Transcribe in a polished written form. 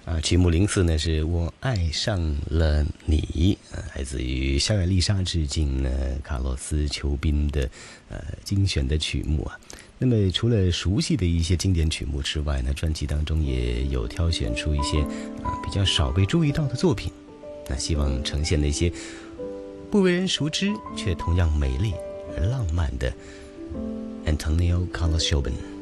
曲目04呢是我爱上了你，来自于萧亚丽莎致敬呢卡洛斯裘宾的精选的曲目啊。那么除了熟悉的一些经典曲目之外呢，专辑当中也有挑选出一些比较少被注意到的作品，那希望呈现那些不为人熟知却同样美丽而浪漫的 Antonio Carlos Jobim。